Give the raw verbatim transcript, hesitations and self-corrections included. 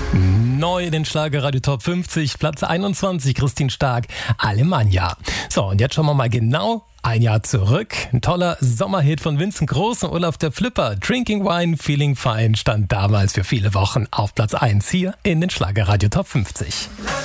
Neu in den Schlagerradio Top fünfzig, Platz einundzwanzig, Christine Stark, Alemannia. So, und jetzt schauen wir mal genau ein Jahr zurück. Ein toller Sommerhit von Vincent Groß und Olaf der Flipper. Drinking Wine, Feeling Fine stand damals für viele Wochen auf Platz eins hier in den Schlagerradio Top fünfzig.